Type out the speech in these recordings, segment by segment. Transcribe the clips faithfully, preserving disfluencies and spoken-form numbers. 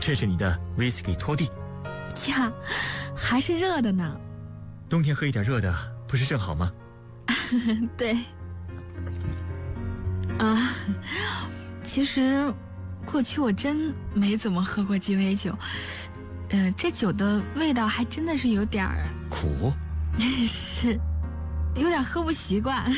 这是你的 whisky 拖地。 呀，还是热的呢。 冬天喝一点热的，不是正好吗？ 对。啊，其实过去我真没怎么喝过鸡尾酒，呃，这酒的味道还真的是有点儿苦。 是，有点喝不习惯。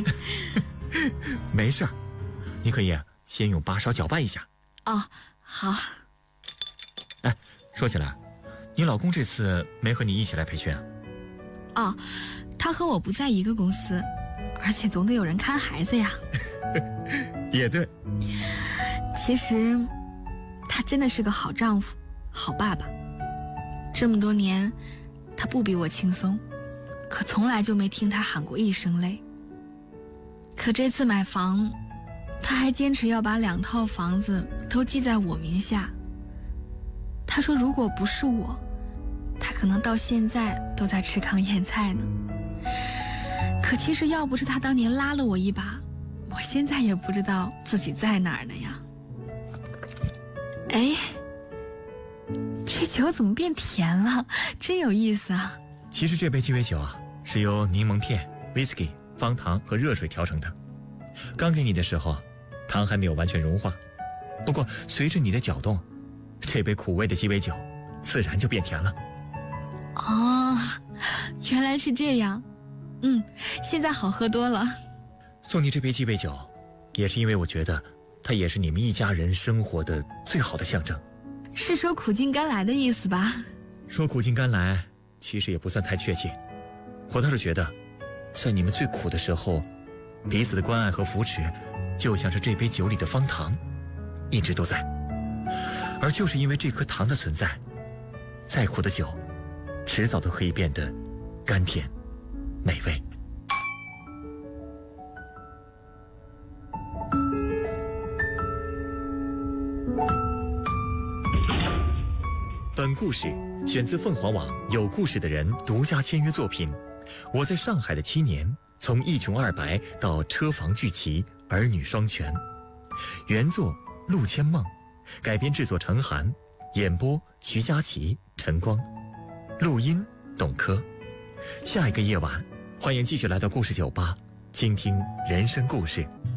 没事儿，你可以先用八勺搅拌一下。 哦，好。 哎，说起来，你老公这次没和你一起来培训啊？ 哦，他和我不在一个公司，而且总得有人看孩子呀。 也对。 其实他真的是个好丈夫，好爸爸。这么多年他不比我轻松，可从来就没听他喊过一声累。可这次买房，他还坚持要把两套房子都记在我名下。他说如果不是我，他可能到现在都在吃糠咽菜呢。可其实要不是他当年拉了我一把，我现在也不知道自己在哪儿呢呀。哎，这酒怎么变甜了？真有意思啊。 其实这杯鸡尾酒啊，是由柠檬片、whisky、方糖和热水调成的。刚给你的时候，糖还没有完全融化，不过随着你的搅动，这杯苦味的鸡尾酒自然就变甜了。 哦，原来是这样。嗯，现在好喝多了。 送你这杯鸡尾酒，也是因为我觉得它也是你们一家人生活的最好的象征。 是说苦尽甘来的意思吧？ 说苦尽甘来其实也不算太确切，我倒是觉得在你们最苦的时候，彼此的关爱和扶持就像是这杯酒里的方糖，一直都在。而就是因为这颗糖的存在，再苦的酒迟早都可以变得甘甜美味。本故事选自凤凰网有故事的人独家签约作品《我在上海的七年》，从一穷二白到车房聚齐，儿女双全。原作陆千梦，改编制作陈寒，演播徐佳琪、陈光，录音董珂。下一个夜晚，欢迎继续来到故事酒吧，倾听人生故事。